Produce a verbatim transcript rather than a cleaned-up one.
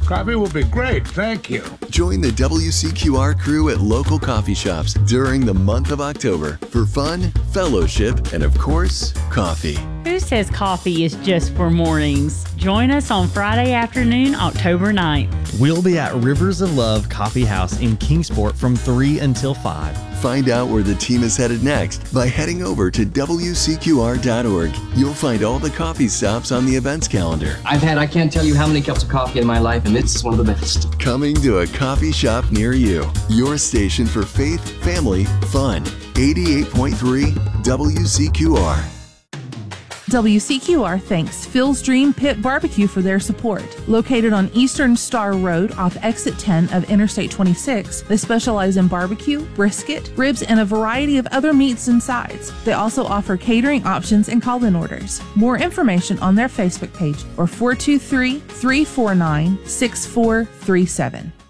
Coffee will be great, thank you. Join the W C Q R crew at local coffee shops during the month of October for fun, fellowship, and of course, coffee. Who says coffee is just for mornings? Join us on Friday afternoon, October ninth. We'll be at Rivers of Love Coffee House in Kingsport from three until five. Find out where the team is headed next by heading over to W C Q R dot org. You'll find all the coffee stops on the events calendar. I've had, I can't tell you how many cups of coffee in my life, and this is one of the best. Coming to a coffee shop near you. Your station for faith, family, fun. eighty-eight point three W C Q R. W C Q R thanks Phil's Dream Pit Barbecue for their support. Located on Eastern Star Road off Exit ten of Interstate twenty-six, they specialize in barbecue, brisket, ribs, and a variety of other meats and sides. They also offer catering options and call-in orders. More information on their Facebook page or four two three, three four nine, six four three seven.